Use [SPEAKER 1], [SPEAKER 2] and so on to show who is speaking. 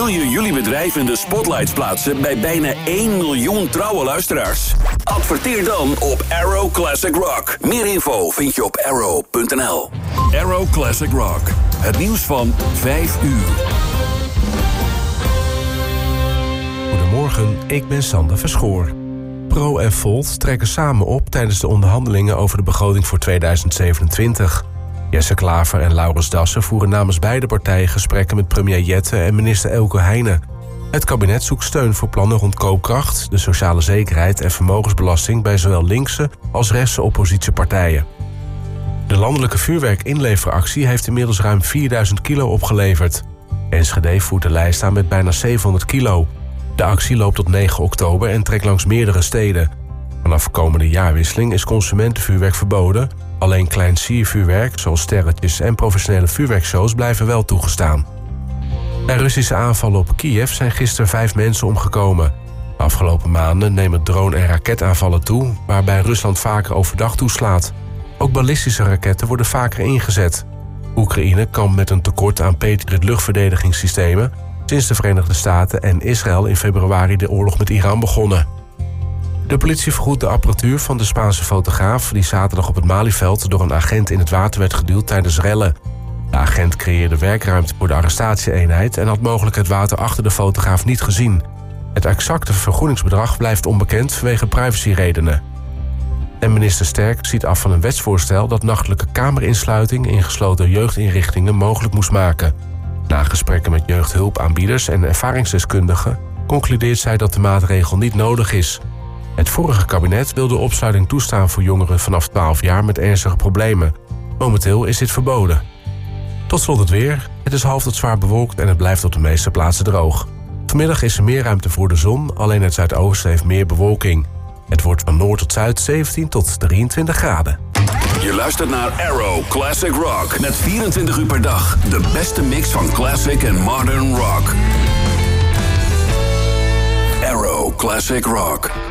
[SPEAKER 1] je jullie bedrijf in de spotlights plaatsen bij bijna 1 miljoen trouwe luisteraars? Adverteer dan op Arrow Classic Rock. Meer info vind je op arrow.nl. Arrow Classic Rock. Het nieuws van 5 uur.
[SPEAKER 2] Goedemorgen, ik ben Sander Verschoor. Pro en Volt trekken samen op tijdens de onderhandelingen over de begroting voor 2027. Jesse Klaver en Laurens Dassen voeren namens beide partijen gesprekken met premier Jette en minister Elke Heijnen. Het kabinet zoekt steun voor plannen rond koopkracht, de sociale zekerheid en vermogensbelasting bij zowel linkse als rechtse oppositiepartijen. De landelijke vuurwerkinleveractie heeft inmiddels ruim 4000 kilo opgeleverd. Enschede voert de lijst aan met bijna 700 kilo. De actie loopt tot 9 oktober en trekt langs meerdere steden. Vanaf komende jaarwisseling is consumentenvuurwerk verboden. Alleen klein siervuurwerk, zoals sterretjes en professionele vuurwerkshows, blijven wel toegestaan. Bij Russische aanvallen op Kiev zijn gisteren 5 mensen omgekomen. De afgelopen maanden nemen drone- en raketaanvallen toe, waarbij Rusland vaker overdag toeslaat. Ook ballistische raketten worden vaker ingezet. Oekraïne kampt met een tekort aan Patriot luchtverdedigingssystemen sinds de Verenigde Staten en Israël in februari de oorlog met Iran begonnen. De politie vergoedt de apparatuur van de Spaanse fotograaf die zaterdag op het Malieveld door een agent in het water werd geduwd tijdens rellen. De agent creëerde werkruimte voor de arrestatieeenheid en had mogelijk het water achter de fotograaf niet gezien. Het exacte vergoedingsbedrag blijft onbekend vanwege privacyredenen. En minister Sterk ziet af van een wetsvoorstel dat nachtelijke kamerinsluiting in gesloten jeugdinrichtingen mogelijk moest maken. Na gesprekken met jeugdhulpaanbieders en ervaringsdeskundigen concludeert zij dat de maatregel niet nodig is. Het vorige kabinet wilde opsluiting toestaan voor jongeren vanaf 12 jaar met ernstige problemen. Momenteel is dit verboden. Tot slot het weer. Het is half tot zwaar bewolkt en het blijft op de meeste plaatsen droog. Vanmiddag is er meer ruimte voor de zon, alleen het zuidoosten heeft meer bewolking. Het wordt van noord tot zuid 17 tot 23 graden.
[SPEAKER 1] Je luistert naar Arrow Classic Rock. Met 24 uur per dag de beste mix van classic en modern rock. Arrow Classic Rock.